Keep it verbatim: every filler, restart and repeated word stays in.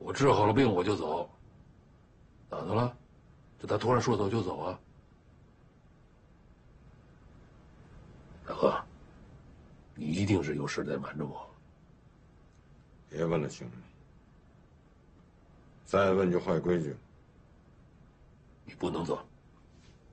我治好了病我就走。咋的了？这他突然说走就走啊？大哥，你一定是有事在瞒着我。 别问了，兄弟，再问就坏规矩。 你不能走。